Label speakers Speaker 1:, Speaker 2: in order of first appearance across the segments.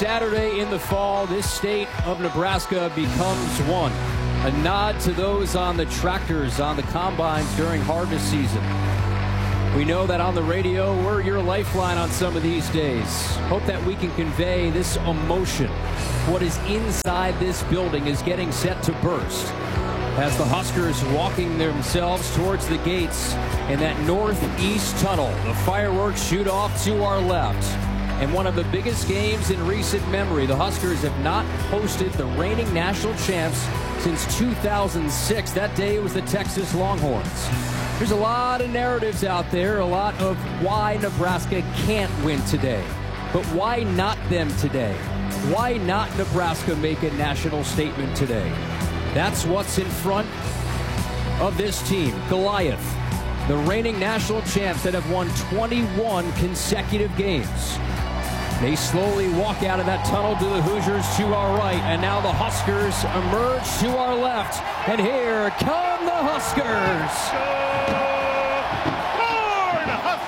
Speaker 1: Saturday in the fall, this state of Nebraska becomes one. A nod to those on the tractors, on the combines during harvest season. We know that on the radio, we're your lifeline on some of these days. Hope that we can convey this emotion. What is inside this building is getting set to burst as the Huskers walking themselves towards the gates in that northeast tunnel. The fireworks shoot off to our left. And one of the biggest games in recent memory. The Huskers have not hosted the reigning national champs since 2006. That day it was the Texas Longhorns. There's a lot of narratives out there, a lot of why Nebraska can't win today. But why not them today? Why not Nebraska make a national statement today? That's what's in front of this team. Goliath, the reigning national champs that have won 21 consecutive games. They slowly walk out of that tunnel to the Hoosiers to our right, and now the Huskers emerge to our left. And here come the Huskers.
Speaker 2: Corn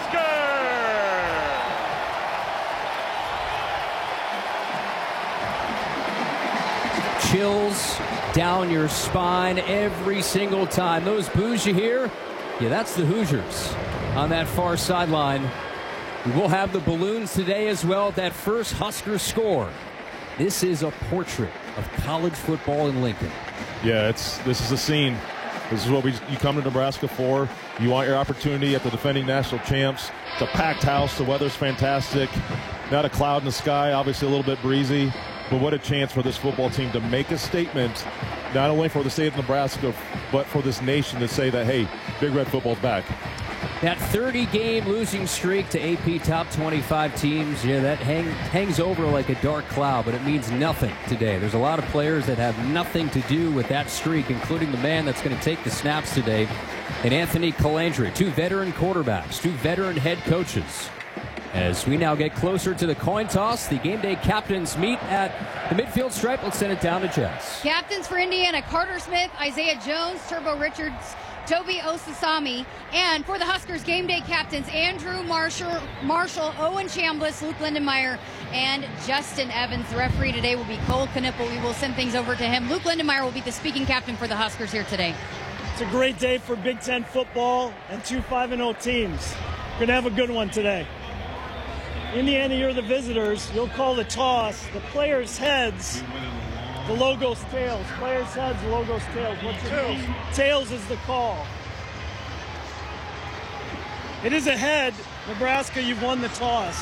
Speaker 2: Husker!
Speaker 1: Chills down your spine every single time. Those boos you hear, yeah, that's the Hoosiers on that far sideline. We will have the balloons today as well. That first Husker score. This is a portrait of college football in Lincoln.
Speaker 3: Yeah, this is a scene. This is what you come to Nebraska for. You want your opportunity at the defending national champs. It's a packed house. The weather's fantastic. Not a cloud in the sky. Obviously a little bit breezy. But what a chance for this football team to make a statement, not only for the state of Nebraska, but for this nation to say that, hey, Big Red football's back.
Speaker 1: That 30-game losing streak to AP top 25 teams, yeah, that hangs over like a dark cloud, but it means nothing today. There's a lot of players that have nothing to do with that streak, including the man that's going to take the snaps today, and Anthony Colandrea. Two veteran quarterbacks, two veteran head coaches. As we now get closer to the coin toss, the game day captains meet at the midfield stripe. Let's send it down to Jess.
Speaker 4: Captains for Indiana, Carter Smith, Isaiah Jones, Turbo Richards, Toby Osasami, and for the Huskers game day captains, Andrew Marshall, Owen Chambliss, Luke Lindenmeyer, and Justin Evans. The referee today will be Cole Knippel. We will send things over to him. Luke Lindenmeyer will be the speaking captain for the Huskers here today.
Speaker 5: It's a great day for Big Ten football and two 5-0 teams. We're going to have a good one today. Indiana, you're the visitors. You'll call the toss. The players' heads, the logo's tails. Players' heads, the logo's tails. What's your name? Tails is the call. It is a head. Nebraska, you've won the toss.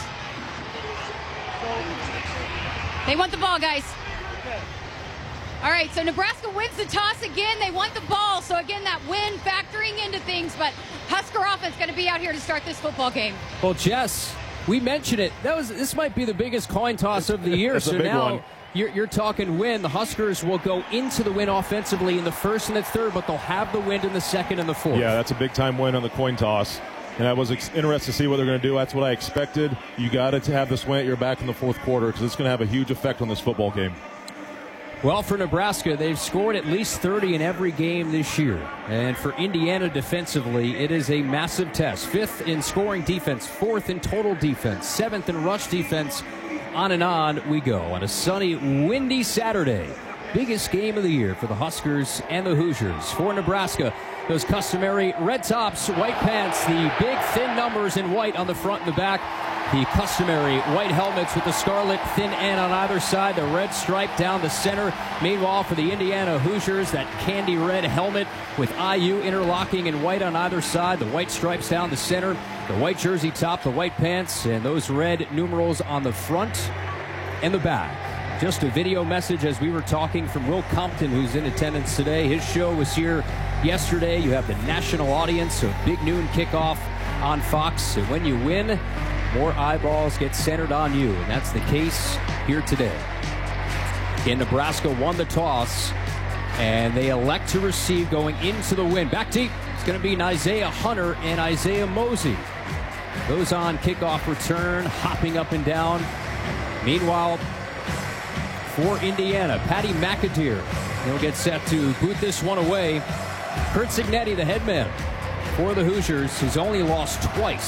Speaker 4: They want the ball, guys.
Speaker 5: Okay.
Speaker 4: All right, so Nebraska wins the toss again. They want the ball. So, again, that win factoring into things. But Husker offense going to be out here to start this football game.
Speaker 1: Well, Jess, we mentioned it. This might be the biggest coin toss of the year.
Speaker 3: So now
Speaker 1: you're talking win. The Huskers will go into the win offensively in the first and the third, but they'll have the win in the second and the fourth.
Speaker 3: Yeah, that's a big-time win on the coin toss. And I was interested to see what they're going to do. That's what I expected. You got to have this win at your back in the fourth quarter because it's going to have a huge effect on this football game.
Speaker 1: Well, for Nebraska, they've scored at least 30 in every game this year. And for Indiana defensively, it is a massive test. 5th in scoring defense, 4th in total defense, 7th in rush defense. On and on we go on a sunny, windy Saturday. Biggest game of the year for the Huskers and the Hoosiers. For Nebraska, those customary red tops, white pants, the big thin numbers in white on the front and the back. The customary white helmets with the scarlet thin end on either side, the red stripe down the center. Meanwhile, for the Indiana Hoosiers, that candy red helmet with IU interlocking in white on either side, the white stripes down the center, the white jersey top, the white pants, and those red numerals on the front and the back. Just a video message as we were talking from Will Compton, who's in attendance today. His show was here yesterday. You have the national audience, so big noon kickoff on Fox. And when you win, more eyeballs get centered on you, and that's the case here today. Again, Nebraska won the toss, and they elect to receive going into the win. Back deep, it's going to be Isaiah Hunter and Isaiah Mosey. Those on kickoff return, hopping up and down. Meanwhile, for Indiana, Patty McAteer, he'll get set to boot this one away. Curt Cignetti, the head man for the Hoosiers, has only lost twice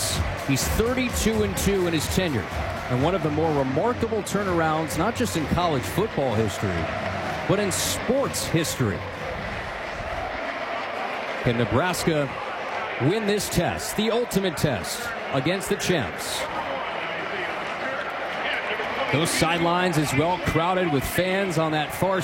Speaker 1: He's 32-2 in his tenure, and one of the more remarkable turnarounds, not just in college football history, but in sports history. Can Nebraska win this test, the ultimate test, against the champs? Those sidelines as well crowded with fans on that far